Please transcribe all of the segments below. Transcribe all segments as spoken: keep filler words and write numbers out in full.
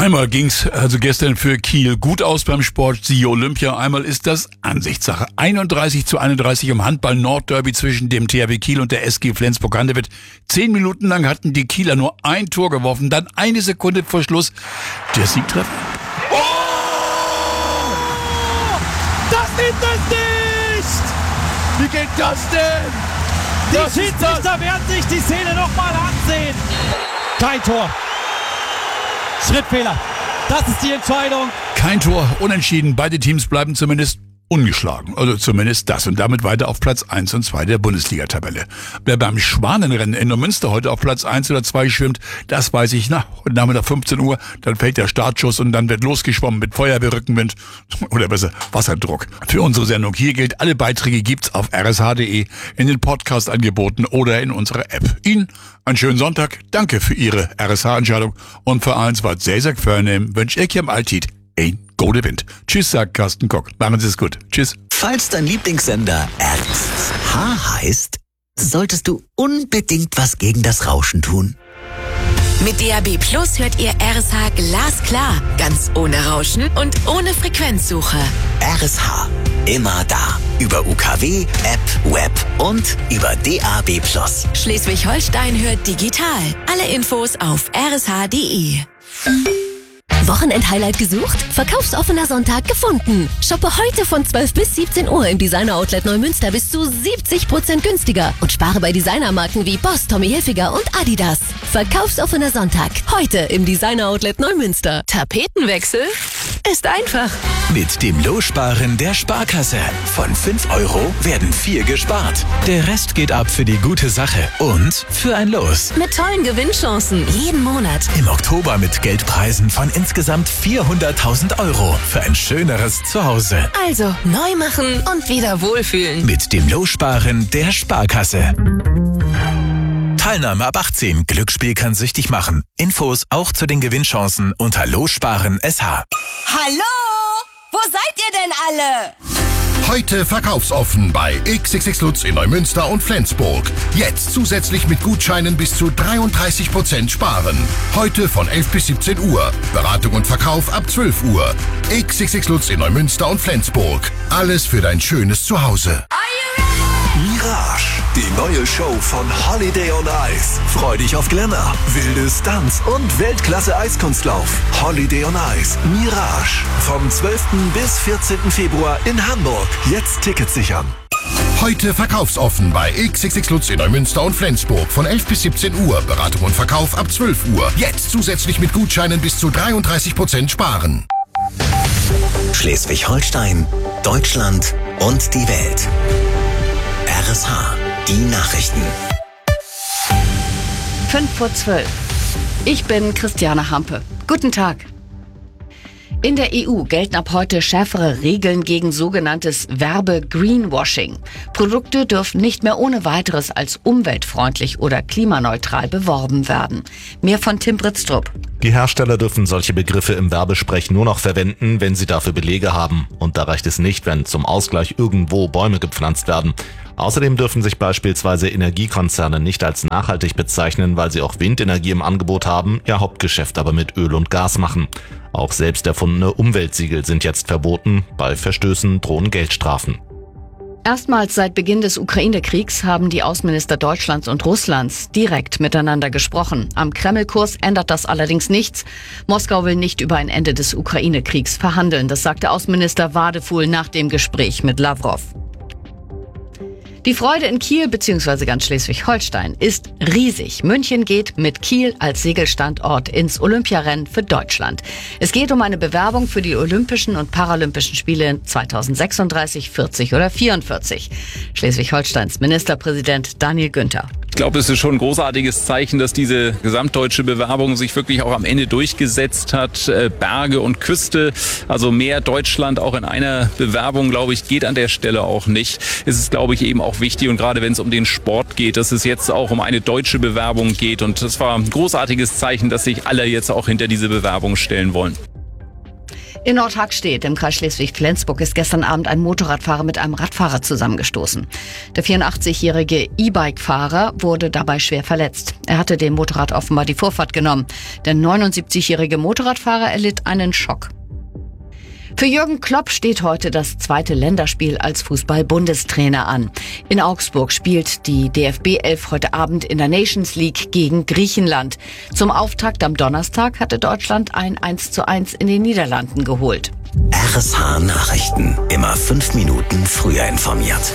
Einmal ging's also gestern für Kiel gut aus beim Sport, siehe Olympia. Einmal ist das Ansichtssache. einunddreißig zu einunddreißig im Handball-Nordderby zwischen dem T H W Kiel und der S G Flensburg-Handewitt. Zehn Minuten lang hatten die Kieler nur ein Tor geworfen, dann eine Sekunde vor Schluss der Siegtreffer. Oh! Das ist es nicht! Wie geht das denn? Die Das Schiedsrichter werden sich die Szene nochmal ansehen. Kein Tor. Schrittfehler. Das ist die Entscheidung. Kein Tor, unentschieden. Beide Teams bleiben zumindest ungeschlagen. Also zumindest das und damit weiter auf Platz eins und zwei der Bundesliga-Tabelle. Wer beim Schwanenrennen in Neumünster heute auf Platz eins oder zwei schwimmt, das weiß ich. Na, heute Nachmittag fünfzehn Uhr, dann fällt der Startschuss und dann wird losgeschwommen mit Feuerwehrrückenwind oder besser Wasserdruck. Für unsere Sendung hier gilt, alle Beiträge gibt's auf r s h punkt d e, in den Podcast-Angeboten oder in unserer App. Ihnen einen schönen Sonntag. Danke für Ihre R S H-Entscheidung und für eins, was sehr, sehr vornehm, wünsche ich am Altit ein gute Wind. Tschüss, sagt Carsten Koch. Machen Sie es gut. Tschüss. Falls dein Lieblingssender R S H heißt, solltest du unbedingt was gegen das Rauschen tun. Mit D A B Plus hört ihr R S H glasklar, ganz ohne Rauschen und ohne Frequenzsuche. R S H, immer da. Über U K W, App, Web und über D A B Plus. Schleswig-Holstein hört digital. Alle Infos auf r s h punkt d e. Wochenend-Highlight gesucht? Verkaufsoffener Sonntag gefunden. Shoppe heute von zwölf bis siebzehn Uhr im Designer-Outlet Neumünster bis zu siebzig Prozent günstiger und spare bei Designermarken wie Boss, Tommy Hilfiger und Adidas. Verkaufsoffener Sonntag, heute im Designer-Outlet Neumünster. Tapetenwechsel ist einfach. Mit dem Lossparen der Sparkasse. Von fünf Euro werden vier gespart. Der Rest geht ab für die gute Sache und für ein Los. Mit tollen Gewinnchancen jeden Monat. Im Oktober mit Geldpreisen von insgesamt vierhunderttausend Euro für ein schöneres Zuhause. Also neu machen und wieder wohlfühlen. Mit dem Lossparen der Sparkasse. Teilnahme ab achtzehn. Glücksspiel kann süchtig machen. Infos auch zu den Gewinnchancen unter Lossparen S H. Hallo? Wo seid ihr denn alle? Heute verkaufsoffen bei X X X Lutz in Neumünster und Flensburg. Jetzt zusätzlich mit Gutscheinen bis zu dreiunddreißig Prozent sparen. Heute von elf bis siebzehn Uhr. Beratung und Verkauf ab zwölf Uhr. X X X Lutz in Neumünster und Flensburg. Alles für dein schönes Zuhause. Mirage, die neue Show von Holiday on Ice. Freu dich auf Glamour, wilde Stunts und Weltklasse-Eiskunstlauf. Holiday on Ice, Mirage. Vom zwölften bis vierzehnten Februar in Hamburg. Jetzt Tickets sichern. Heute verkaufsoffen bei X X X Lutz in Neumünster und Flensburg von elf bis siebzehn Uhr. Beratung und Verkauf ab zwölf Uhr. Jetzt zusätzlich mit Gutscheinen bis zu dreiunddreißig Prozent sparen. Schleswig-Holstein, Deutschland und die Welt. R S H, die Nachrichten. Fünf vor zwölf. Ich bin Christiane Hampe. Guten Tag. In der E U gelten ab heute schärfere Regeln gegen sogenanntes Werbe-Greenwashing. Produkte dürfen nicht mehr ohne weiteres als umweltfreundlich oder klimaneutral beworben werden. Mehr von Tim Britztrup. Die Hersteller dürfen solche Begriffe im Werbesprech nur noch verwenden, wenn sie dafür Belege haben. Und da reicht es nicht, wenn zum Ausgleich irgendwo Bäume gepflanzt werden. Außerdem dürfen sich beispielsweise Energiekonzerne nicht als nachhaltig bezeichnen, weil sie auch Windenergie im Angebot haben, ihr Hauptgeschäft aber mit Öl und Gas machen. Auch selbst erfundene Umweltsiegel sind jetzt verboten. Bei Verstößen drohen Geldstrafen. Erstmals seit Beginn des Ukraine-Kriegs haben die Außenminister Deutschlands und Russlands direkt miteinander gesprochen. Am Kreml-Kurs ändert das allerdings nichts. Moskau will nicht über ein Ende des Ukraine-Kriegs verhandeln. Das sagte Außenminister Wadefuhl nach dem Gespräch mit Lavrov. Die Freude in Kiel bzw. ganz Schleswig-Holstein ist riesig. München geht mit Kiel als Segelstandort ins Olympiarennen für Deutschland. Es geht um eine Bewerbung für die Olympischen und Paralympischen Spiele zweitausendsechsunddreißig, vierzig oder vierundvierzig. Schleswig-Holsteins Ministerpräsident Daniel Günther. Ich glaube, es ist schon ein großartiges Zeichen, dass diese gesamtdeutsche Bewerbung sich wirklich auch am Ende durchgesetzt hat. Berge und Küste, also mehr Deutschland auch in einer Bewerbung, glaube ich, geht an der Stelle auch nicht. Es ist, glaube ich, eben auch wichtig und gerade wenn es um den Sport geht, dass es jetzt auch um eine deutsche Bewerbung geht und das war ein großartiges Zeichen, dass sich alle jetzt auch hinter diese Bewerbung stellen wollen. In Nordhagstedt im Kreis Schleswig-Flensburg ist gestern Abend ein Motorradfahrer mit einem Radfahrer zusammengestoßen. Der vierundachtzig-jährige E-Bike-Fahrer wurde dabei schwer verletzt. Er hatte dem Motorrad offenbar die Vorfahrt genommen. Der neunundsiebzigjährige Motorradfahrer erlitt einen Schock. Für Jürgen Klopp steht heute das zweite Länderspiel als Fußball-Bundestrainer an. In Augsburg spielt die D F B elf heute Abend in der Nations League gegen Griechenland. Zum Auftakt am Donnerstag hatte Deutschland ein eins zu eins in den Niederlanden geholt. R S H Nachrichten. Immer fünf Minuten früher informiert.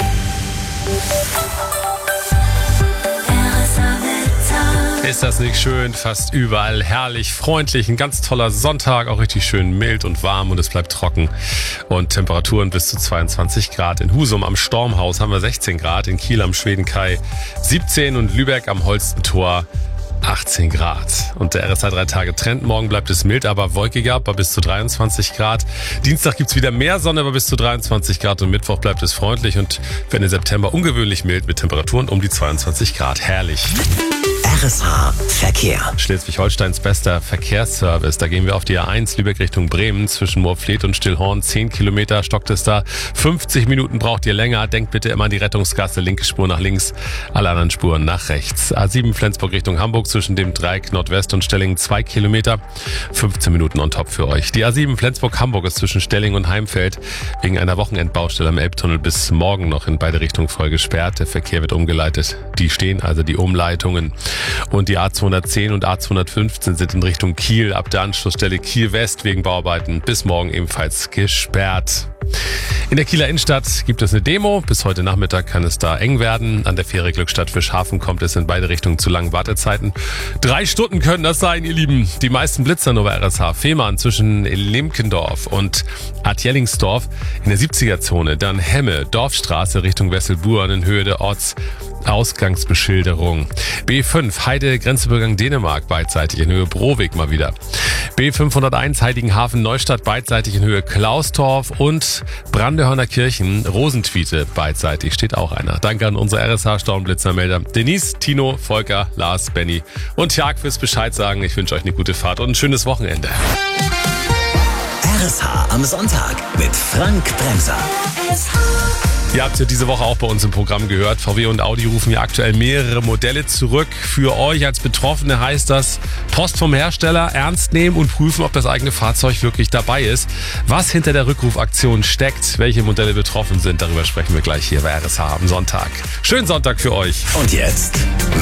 Ist das nicht schön? Fast überall herrlich, freundlich, ein ganz toller Sonntag, auch richtig schön mild und warm und es bleibt trocken. Und Temperaturen bis zu zweiundzwanzig Grad. In Husum am Stormhaus haben wir sechzehn Grad, in Kiel am Schwedenkai siebzehn und Lübeck am Holstentor achtzehn Grad. Und der R S H drei Tage Trend. Morgen bleibt es mild, aber wolkiger bei bis zu dreiundzwanzig Grad. Dienstag gibt's wieder mehr Sonne bei bis zu dreiundzwanzig Grad und Mittwoch bleibt es freundlich und für Ende September ungewöhnlich mild mit Temperaturen um die zweiundzwanzig Grad. Herrlich. R S H Verkehr. Schleswig-Holsteins bester Verkehrsservice. Da gehen wir auf die A eins Lübeck Richtung Bremen. Zwischen Moorfleet und Stillhorn zehn Kilometer stockt es da. fünfzig Minuten braucht ihr länger. Denkt bitte immer an die Rettungsgasse. Linke Spur nach links, alle anderen Spuren nach rechts. A sieben Flensburg Richtung Hamburg zwischen dem Dreieck Nordwest und Stellingen zwei Kilometer. fünfzehn Minuten on top für euch. Die A sieben Flensburg-Hamburg ist zwischen Stellingen und Heimfeld wegen einer Wochenendbaustelle am Elbtunnel bis morgen noch in beide Richtungen voll gesperrt. Der Verkehr wird umgeleitet. Die stehen also die Umleitungen. Und die A zweihundertzehn und A zweihundertfünfzehn sind in Richtung Kiel ab der Anschlussstelle Kiel West wegen Bauarbeiten bis morgen ebenfalls gesperrt. In der Kieler Innenstadt gibt es eine Demo. Bis heute Nachmittag kann es da eng werden. An der Fähre Glückstadt Fischhafen kommt es in beide Richtungen zu langen Wartezeiten. Drei Stunden können das sein, ihr Lieben. Die meisten Blitzer nur bei R S H. Fehmarn zwischen Lemkendorf und Adjellingsdorf in der siebziger-Zone. Dann Hemme, Dorfstraße Richtung Wesselburen in Höhe der Ortsausgangsbeschilderung. B fünf, Heide, Grenzübergang Dänemark, beidseitig in Höhe Broweg mal wieder. B fünfhunderteins, Heiligenhafen, Neustadt, beidseitig in Höhe Klaustorf und Brandehörner Kirchen, Rosentwiete, beidseitig steht auch einer. Danke an unsere R S H-Stormblitzermelder Denise, Tino, Volker, Lars, Benny und Jörg fürs Bescheid sagen. Ich wünsche euch eine gute Fahrt und ein schönes Wochenende. R S H am Sonntag mit Frank Bremser. Ihr habt ja diese Woche auch bei uns im Programm gehört. V W und Audi rufen ja aktuell mehrere Modelle zurück. Für euch als Betroffene heißt das, Post vom Hersteller ernst nehmen und prüfen, ob das eigene Fahrzeug wirklich dabei ist. Was hinter der Rückrufaktion steckt, welche Modelle betroffen sind, darüber sprechen wir gleich hier bei R S H am Sonntag. Schönen Sonntag für euch. Und jetzt